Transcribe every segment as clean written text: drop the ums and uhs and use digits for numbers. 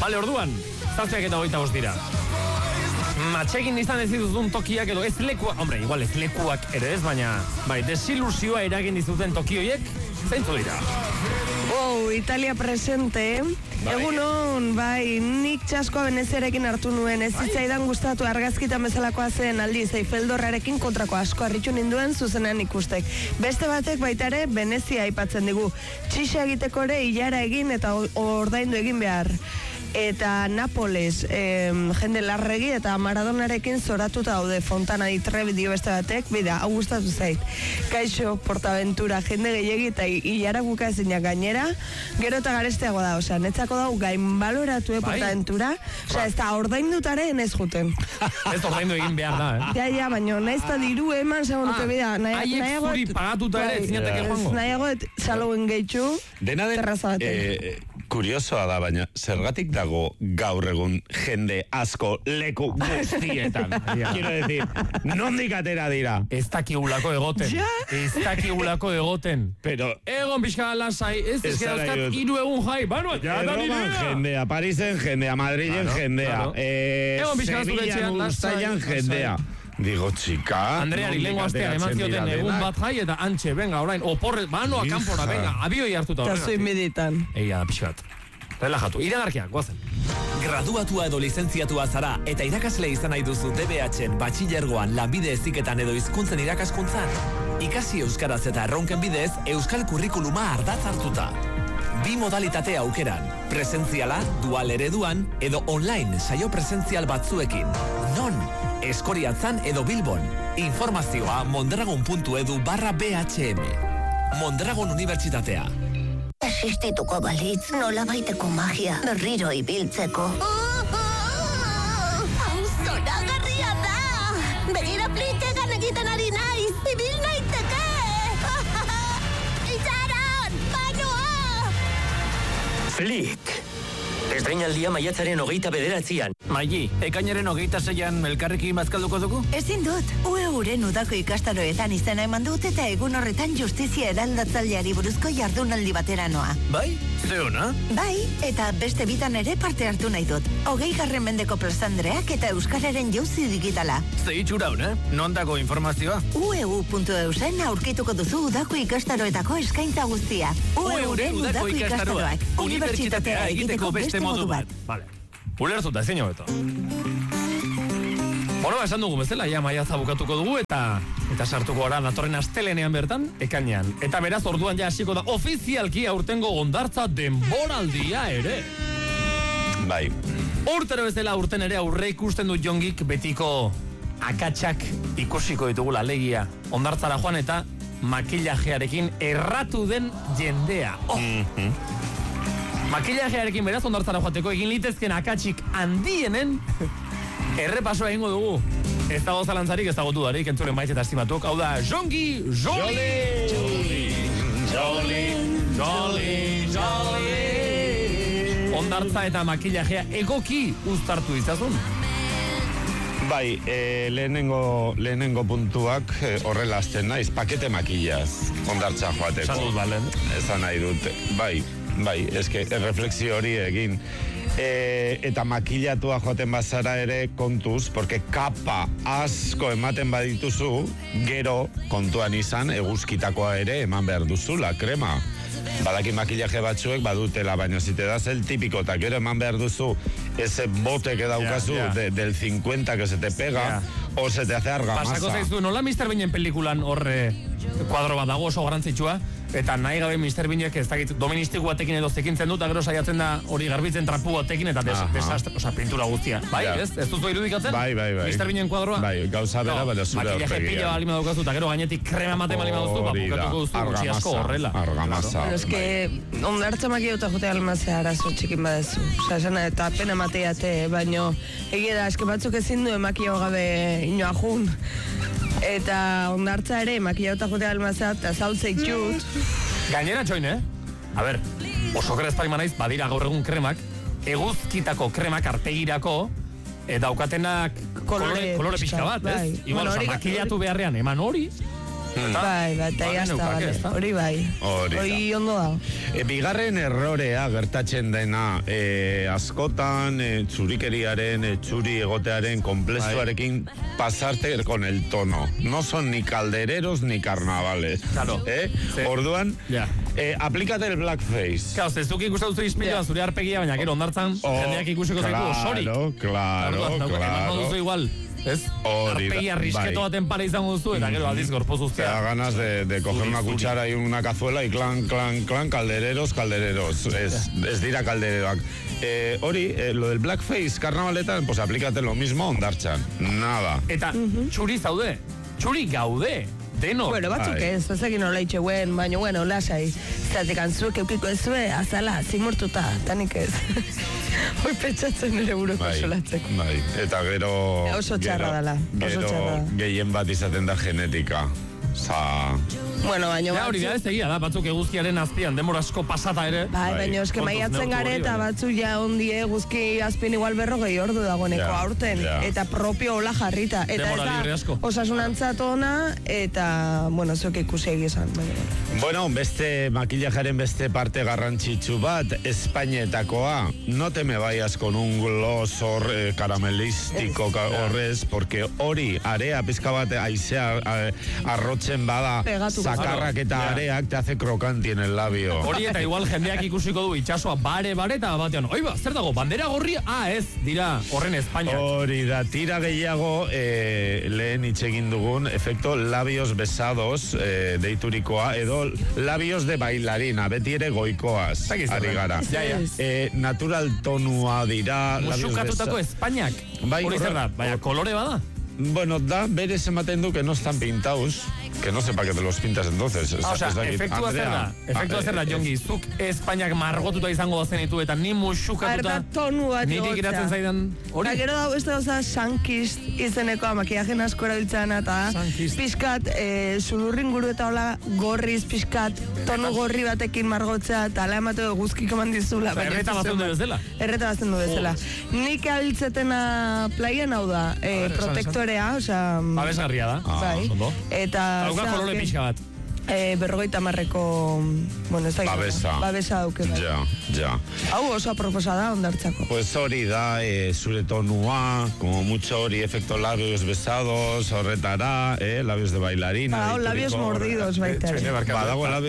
Bale, orduan, 7:25 dira. Matxegin izan ez dituzun tokiak edo ez lekuak, hombre, igual ez lekuak ere ez, baina bai, desilusioa eragin dizuten toki horiek, zeintzu dira? Italia presente. Egunon, bai, nik txaskoa Veneziarekin hartu nuen, ez zitzaidan gustatu argazkitan bezalakoa zen aldiz, Eiffeltorrearekin kontrako asko harritu ninduen zuzenean ikustek. Beste batek baita ere Venezia aipatzen digu. Txixa egiteko ere ilara egin eta ordaindu egin behar. Eta Napoles, jende larregi eta Maradonarekin zoratuta daude Fontana di Trevi dio beste batek, bida, hau gustatu zait. Kaixo, Portaventura, jende gehiegi eta ilara buka ezinak gainera, gero eta garesteago da, osea, netzako dau gain baloratu Portaventura, osea, ez da ordaindutaren ez juten. Ez ordaindu egin behar da, Ja, baina nahiz eta diru eman segun nuke bida. Haiek zuri pagatuta ere zinateke joango. Nahiago, saloen gehitxu, terraza kuriosoa da, baina zergatik dago gaur egun jende asko leku guztietan. Quiero decir, nondik atera dira? Ez dakigulako egoten. Ez dakigulako egoten. Pero egon pixka lasai, ez dauzkat 3 egun jai. Bueno, ja da Roman jendea, Parisen jendea, Madrilen jendea, Sevillan Uztailan jendea. Digo, txika... Andreari lengua astean eman zioten egun bat jai eta antxe, venga, orain, oporre, banoa kanpora, venga, abioi hartuta. Eta zui meditan. Eia, pixkat. Relajatu, iragarkiak, guazen. Graduatua edo lizentziatua zara eta irakasle izan nahi duzu DBH-en, batxilergoan, lanbide heziketan edo hizkuntzen irakaskuntzan. Ikasi euskaraz eta erronken bidez, euskal kurrikuluma ardatz hartuta. 2 modalitate aukeran, presentziala, dual ereduan, edo online saio presentzial batzuekin. Non? Eskoriatzan edo Bilbon. Informazioa mondragon.edu/BHM. Mondragon Unibertsitatea. Existituko balitz, nola baiteko magia, berriro ibiltzeko. Hau zoragarria da! Begira plitegan egiten ari naiz, ibil naiteke! Itxaron, banoa! Flick! Estreinaldia maiatzaren 29an. Maili, ekainaren 26an elkarrekin bazkalduko dugu? Ezin dut, UEUren udako ikastaroetan izena eman dut eta egun horretan justizia eraldatzaileari buruzko jardunaldi batera noa. Bai? Zeona? Bai, eta beste bitan ere parte hartu nahi dut. 20. mendeko plazandreak eta euskararen jauzi digitala. Ze itxura hona, non dago informazioa? ueu.eusen aurkituko duzu udako ikastaroetako eskaintza guztia. UEUren udako ikastaroak. Unibertsitatea egiteko beste modu bat. Vale. Ulertuta, ezin hobeto. Bueno, esan dugu bezala, ja maiatza bukatuko dugu eta sartuko gara datorren astelenean bertan, ekainean. Eta beraz, orduan ja hasiko da ofizialki aurtengo Hondartza denboraldia ere. Bai. Urtero bezala urten ere aurre ikusten du Jongik betiko akatsak ikusiko ditugula alegia. Hondartzara joan eta makillajearekin erratu den jendea. Makillajearekin beraz Hondartzara joateko egin litezken akatsik handienen errepasoa egingo dugu. Ez dago zalantzarik, ez dago dudarik, entzuren maiz eta estimatuk. Hau da, Jongi Joli! Hondartza eta makillajea egoki uztartu izazun. Bai, lehenengo puntuak horrela azten naiz, pakete makillaz Hondartza joateko. Esan dut balen. Esan nahi dut, bai, eske refleksio hori egin. Eta makillatua joaten bazara ere kontuz, porque kapa asko ematen badituzu, gero kontuan izan eguzkitakoa ere eman behar duzula, krema. Badaki makillaje batzuek badutela, baina zite da el típico, eta gero eman behar duzu ese bote que daukazu del 50 que se te pega, o se te hace argamasa. Pasako zaizu, nola Mr. Beanen pelikulan horre kuadro bat dago oso garrantzitsua, eta nahi gabe Mr. Beanek ez dakit doministiku batekin edo zekintzen dut, gero saiatzen da hori garbitzen trapu batekin eta desastre, oza, pintura guztia. Bai, ez duzu irudikatzen? Bai. Mr. Beanen kuadroa? Bai, gauza bera, baina zure horpegia. Makillaje pila balima daukazu, eta gero gainetik krema maten balima duzu, bukatuko duzu gutxi asko horrela. Argamasa. Pero es que Hondartza makillauta jotea almazea arazo txikin badezu. Osa, esana eta pena mateate, baino egia da, eske batzuk ezin du emakio gabe inoa jun. Eta Hondartza ere makillauta jotea almazea eta zautze itxut. Gainera txoin, A ber, oso krezparima naiz, badira gaur egun kremak, eguzkitako kremak arpegirako, daukatenak kolore pixka bat, ez? Igual, makillatu beharrean, eman hori, Bai, eta jazta, bale. Hori bai. Hori ondo da. Bigarren errorea gertatzen dena, askotan txurikeriaren, txuri egotearen komplexuarekin pasarte con el tono. No son ni caldereros ni carnavales. Claro. Orduan, aplikate el blackface. Claro, ez duk ikusten duzu izpiloa zure arpegia, baina gero ondartzan jendeak ikusiko zaitu osorik. Claro. Emango duzu igual. Ez? Arpegia risketo baten para izango duzu, eta gero aldiz gorpoz Te ustea. da ganas de coger una cuchara y una cazuela y clan, caldereros. Ez dira caldereroak. Hori, lo del blackface karnavaletan, pues aplícate lo mismo ondartxan. Nada. Eta txuri zaude, txuri gaude, denok. Bueno, batzuk ez egin nola itxeguen, baina, bueno, lasai. Zatek antzuek eukiko ezue, azala, zimurtuta, tanik ez. Hoi petxatzen ere buruko solatzeko. Bai, eta gero... Oso txarra dela, oso txarra. Gehien bat izaten da genetika. Bueno, baina ja, hori da ez egia da, batzuk eguzkiaren azpian, demora asko pasata ere. Bai, baina eske maiatzen gare eta batzuk ja ondi eguzki azpin igual 40 ordu dagoeneko aurten. Eta propio hola jarrita. Eta ez da osasunantzat ona, eta, bueno, zuek ikusi egizan. Bueno, beste makillajaren beste parte garrantzitsu bat, Espainietakoa. No te me vayas con un gloss caramelístico horrez, porque hori area pizka bat aizea arrotzen bada zakarrak eta areak te hace crocante en el labio. Hori eta igual jendeak ikusiko du itxasoa bare eta batean, oiba, zer dago, bandera gorria? Ez, dira horren Espainiak. Hori da, tira gehiago lehen itxegin dugun efecto labios besados deiturikoa, edo labios de bailarina, beti ere goikoaz ari gara. Natural tonua dira. Musukatutako Espainiak. Hori zer da, baina kolore bada? Bueno, da, berez ematen du que no están pintados, que no sé para qué te los pintas entonces. O sea, efektua zer da, Jongi, zuk Espainiak margotuta izango zenitu eta ni musukatuta niri giratzen zaidan hori. Gero da, ez da, sankist izeneko makiajen asko erabiltzen eta pixkat, sudurrin guru eta hola gorriz pixkat, tonu gorri batekin margotzea eta ala emate guzkik eman dizula. Erreta bazten du bezala. Erreta bazten du bezala. Nik abiltzetena playan hau da, protektorea, osea... Babesgarria da. Bai. Eta... Hauka kolore pixka bat. 50ko... Bueno, ez da... Babesa dauke. Ja. Hau oso aproposa da ondartzako. Pues hori da, zure tonua, como mucho hori efecto labios besados, horretara, labios de bailarina. Labios mordidos, baita. Badago labios...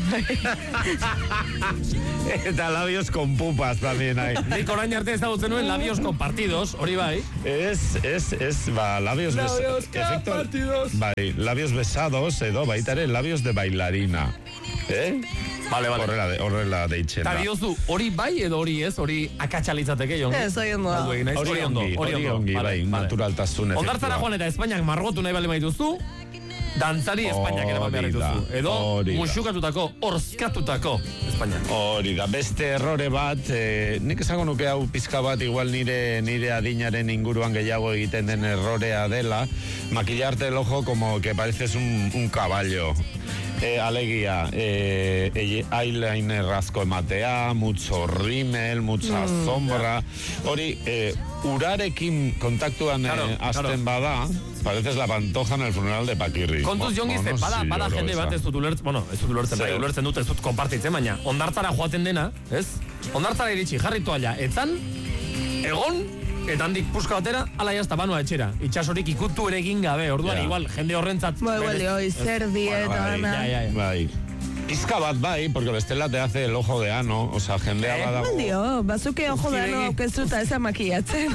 Eta labios con pupas también hay. Nik orain arte ezagutzen nuen labios compartidos, hori bai. Labios compartidos. Bai, labios besados, edo baita ere labios de bailarina. Vale. Horrela deitzen da. Ta diozu, hori bai edo hori ez, hori akatxalitzateke, Jongi? Ez, hori ongi, bai, naturaltasun. Ondartzara joan eta Espainiak margotu nahi bali maituzu, dantzari Espainiak ere behar dituzu. Edo musukatutako, orzkatutako Espainiak. Hori da, beste errore bat, nik esango nuke hau pizka bat igual nire adinaren inguruan gehiago egiten den errorea dela, maquillarte el ojo como que pareces un caballo. Alegia, eyeliner asko ematea, mucho rímel, mucha sombra. Hori, urarekin kontaktuan hasten bada, pareces la pantoja en el funeral de Paquirri. Kontuz, Jongi, bada jende bat ez dut ulertzen, bueno, ez dut ulertzen dut, ez dut konpartitzen, baina ondartzara joaten dena, ez? Ondartzara iritsi, jarri toalla, etzan, egon, eta handik puska batera, ala jazta banua etxera. Itxasorik ikutu ere egin gabe, orduan igual, jende horrentzat... zer dieta, ana... Bai. Pizka bat bai, porque bestela te hace el ojo de ano, o sea, jendea badago... Igual bazuke ojo de ano aukezuta eza makillatzen.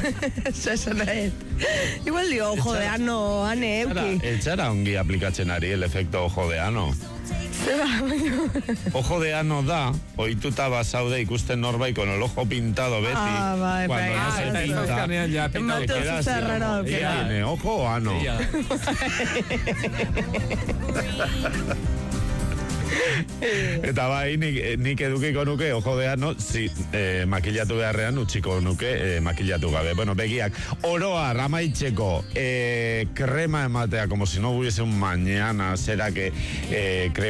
Igual dio, ojo de ano, ane, euki. Etxara ongi aplikatzen ari el efecto ojo de ano. Ojo de ano da, ohituta basaude ikusten norbait con el ojo pintado beti. Bai. Cuando no se pinta. Tiene ojo o ano. Eta bai, nik edukiko nuke, ojo de ano, makillatu beharrean utziko nuke makillatu gabe. Bueno, begiak, oroa, ramaitzeko, krema ematea, como si no hubiese un mañana, será que krema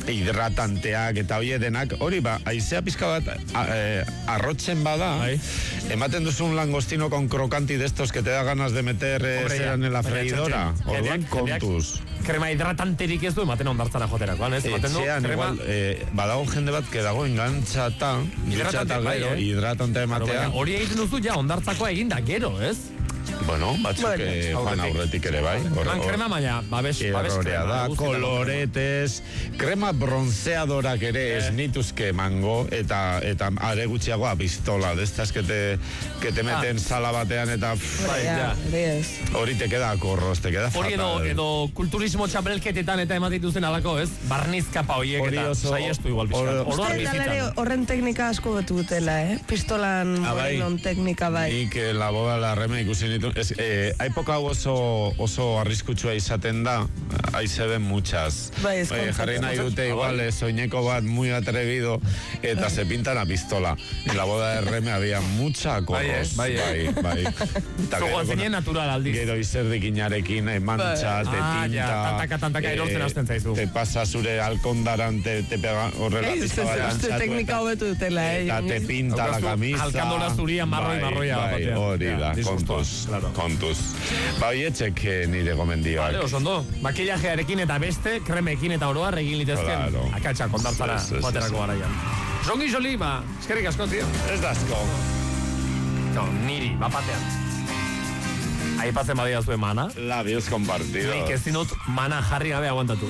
hidratanteak eta hoie denak, hori aizea pizka bat arrotzen bada, ematen duzun langostino con crocanti de estos que te da ganas de meter zeran en la freidora. Orduan, kontuz. Krema hidratanterik ez du ematen ondartzara joterakoan, ez? Etxean, igual, badago jende bat, que dago engantzata, hidratantea ematea. Hori egiten duzu, ja, ondartzakoa eginda, gero, ez? Bueno, batzuk joan aurretik ere bai. Krema baina, babes errorea da, koloretes, krema bronceadorak ere ez nituzke mango, eta are gutxiagoa pistola, destas que te meten sala batean eta hori te queda korros, te queda fatal. Hori edo kulturismo txapelketetan eta ematituzen alako, ez? Barnizkapa horiek eta saiestu igual pixka. Horren teknika asko betu dutela, pistolan borinon teknika bai. Nik la boda la reme ikusi nitu. Aipoka oso arriskutsua izaten da, se ven muchas. Jarri nahi dute igual, soineko bat muy atrevido, eta se pintan a pistola. En la boda de Reme había mucha korros. Bai. Zogoan zeinen natural aldiz. Gero izerdikinarekin, mantxa, te tinta. Tantaka erortzen hasten zaizu. Te pasa zure alkondaran, te pega horrela pizka bat antxatu. Teknika hobetu dutela, eta te pinta la camisa. Alkandora zuria, marroia. Hori da, kontuz. Hoietxek nire gomendioak. Vale, osondo. Makillajearekin eta beste, kremekin eta oroar egin litezken. Akatsa, kondartzara, baterako garaian. Zongi soli, eskerrik asko, tío. Ez da asko. Niri, batean. Aipatzen badia zuen mana. Labios compartidos. Nik ez dinut mana jarri gabe aguantatu.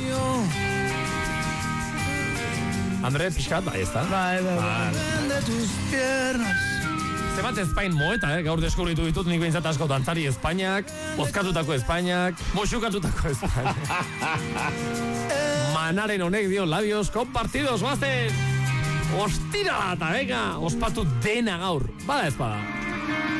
Andre, pixkat, bai, ez da? Bai. Zebat Espain moeta, gaur deskubritu ditut nik behintzat asko dantzari Espainiak, bozkatutako Espainiak, moxukatutako Espainiak. Manaren honek dio labios compartidos, guazten! Ostira eta venga, ospatu dena gaur, bada ez bada.